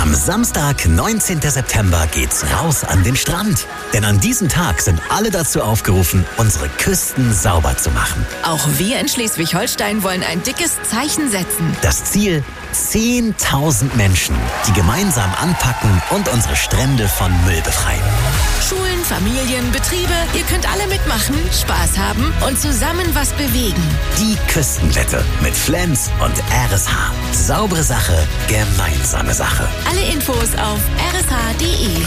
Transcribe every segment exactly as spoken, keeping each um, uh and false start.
Am Samstag, neunzehnten September, geht's raus an den Strand. Denn an diesem Tag sind alle dazu aufgerufen, unsere Küsten sauber zu machen. Auch wir in Schleswig-Holstein wollen ein dickes Zeichen setzen. Das Ziel: zehntausend Menschen, die gemeinsam anpacken und unsere Strände von Müll befreien. Schulen, Familien, Betriebe, ihr könnt alle mitmachen, Spaß haben und zusammen was bewegen. Die Küstenwette mit Flens und R S H. Saubere Sache, gemeinsame Sache. Alle Infos auf r s h punkt d e.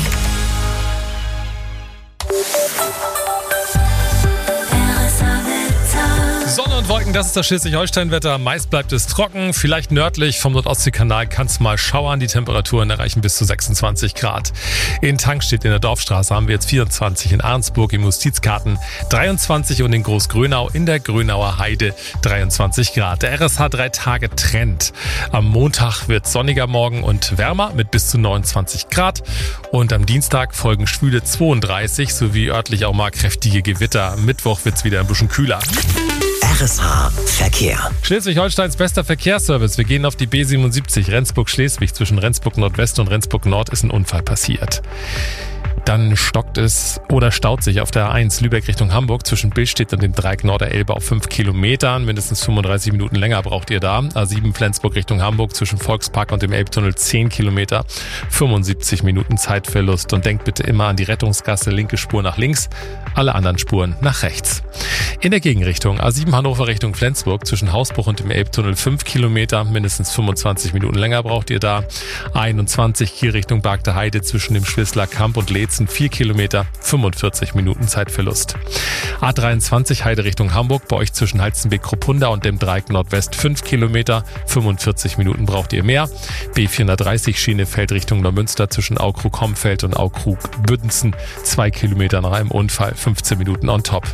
Sonne und Wolken, das ist das Schleswig-Holstein-Wetter. Meist bleibt es trocken. Vielleicht nördlich vom Nordostseekanal kann es mal schauern. Die Temperaturen erreichen bis zu sechsundzwanzig Grad. In Tankstedt in der Dorfstraße haben wir jetzt vierundzwanzig, in Arnsburg im Justizgarten dreiundzwanzig und in Großgrönau in der Grönauer Heide dreiundzwanzig Grad. Der R S H drei Tage Trend. Am Montag wird sonniger Morgen und wärmer mit bis zu neunundzwanzig Grad. Und am Dienstag folgen schwüle zweiunddreißig sowie örtlich auch mal kräftige Gewitter. Am Mittwoch wird es wieder ein bisschen kühler. R S H Verkehr. Schleswig-Holsteins bester Verkehrsservice. Wir gehen auf die B siebenundsiebzig Rendsburg-Schleswig. Zwischen Rendsburg Nordwest und Rendsburg Nord ist ein Unfall passiert. Dann stockt es oder staut sich auf der A eins Lübeck Richtung Hamburg zwischen Billstedt und dem Dreieck Norderelbe auf fünf Kilometern. Mindestens fünfunddreißig Minuten länger braucht ihr da. A sieben Flensburg Richtung Hamburg zwischen Volkspark und dem Elbtunnel zehn Kilometer. fünfundsiebzig Minuten Zeitverlust. Und denkt bitte immer an die Rettungsgasse, linke Spur nach links, alle anderen Spuren nach rechts. In der Gegenrichtung A sieben Hannover Richtung Flensburg zwischen Hausbruch und dem Elbtunnel fünf Kilometer. Mindestens fünfundzwanzig Minuten länger braucht ihr da. A einundzwanzig Kiel Richtung Bargter Heide zwischen dem Schwissler Kamp und Leetz vier Kilometer, fünfundvierzig Minuten Zeitverlust. A dreiundzwanzig Heide Richtung Hamburg, bei euch zwischen Halstenbeck-Kruppunda und dem Dreieck Nordwest fünf Kilometer, fünfundvierzig Minuten braucht ihr mehr. B vierhundertdreißig Schienefeld Richtung Neumünster zwischen Aukrug-Homfeld und Aukrug-Büdenzen, zwei Kilometer nach einem Unfall, fünfzehn Minuten on top.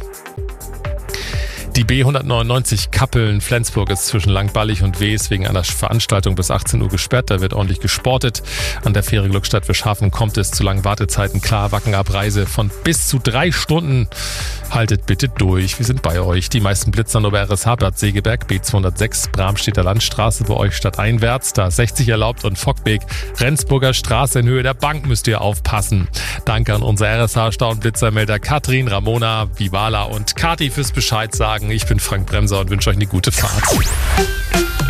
Die B hundertneunundneunzig Kappeln-Flensburg ist zwischen Langballig und Wees wegen einer Veranstaltung bis achtzehn Uhr gesperrt. Da wird ordentlich gesportet. An der Fähre Glückstadt-Wischhafen kommt es zu langen Wartezeiten. Klar, Wackenabreise von bis zu drei Stunden. Haltet bitte durch. Wir sind bei euch. Die meisten Blitzer nur bei R S H Bad Segeberg, B zweihundertsechs, Bramstedter Landstraße bei euch stadteinwärts. Da ist sechzig erlaubt und Fockbeek, Rendsburger Straße in Höhe der Bank müsst ihr aufpassen. Danke an unsere R S H-Stau-und-Blitzermelder Katrin, Ramona, Vivala und Kati fürs Bescheid sagen. Ich bin Frank Bremser und wünsche euch eine gute Fahrt.